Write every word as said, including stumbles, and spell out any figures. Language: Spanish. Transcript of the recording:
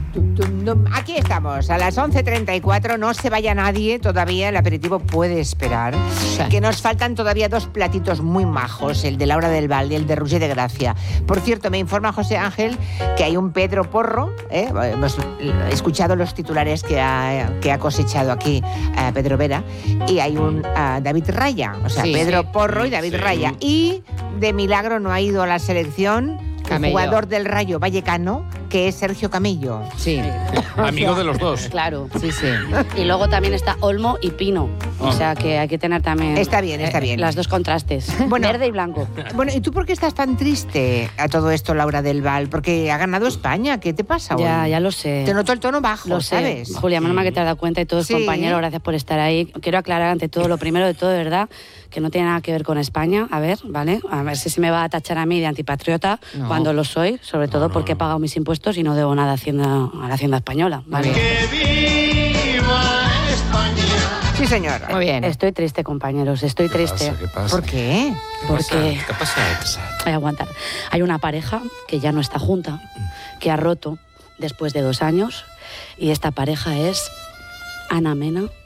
Aquí estamos, a las once treinta y cuatro, no se vaya nadie todavía, el aperitivo puede esperar, sí. Que nos faltan todavía dos platitos muy majos, el de Laura del Val y el de Roger de Gracia. Por cierto, me informa José Ángel que hay un Pedro Porro, ¿eh? Hemos escuchado los titulares que ha, que ha cosechado aquí uh, Pedro Vera, y hay un uh, David Raya, o sea, sí, Pedro sí. Porro y David sí. Raya, y de milagro no ha ido a la selección el jugador del Rayo Vallecano, que es Sergio Camello. Sí. Amigo de los dos. Claro, sí, sí. Y luego también está Olmo y Pino. Oh. O sea que hay que tener también... Está bien, está bien. Eh, las dos contrastes. Bueno, verde y blanco. Bueno, ¿y tú por qué estás tan triste a todo esto, Laura del Val? Porque ha ganado España. ¿Qué te pasa hoy? Ya, ya lo sé. Te noto el tono bajo, lo ¿sabes? Sé. Julia, menos mal que te has dado cuenta y todos sí. compañeros, gracias por estar ahí. Quiero aclarar ante todo, lo primero de todo, de verdad, que no tiene nada que ver con España. A ver, ¿vale? A ver si se me va a tachar a mí de antipatriota no. cuando lo soy, sobre todo no, no, porque he pagado mis impuestos y no debo nada a, Hacienda, a la Hacienda Española. ¿Vale? ¡Que viva España! Sí, señora. Muy bien. Estoy triste, compañeros, estoy ¿Qué triste. Pasa, ¿Qué pasa? ¿Por qué? ¿Qué Porque... ¿Qué pasa? ¿Qué pasa? Voy a aguantar. Hay una pareja que ya no está junta, que ha roto después de dos años, y esta pareja es Ana Mena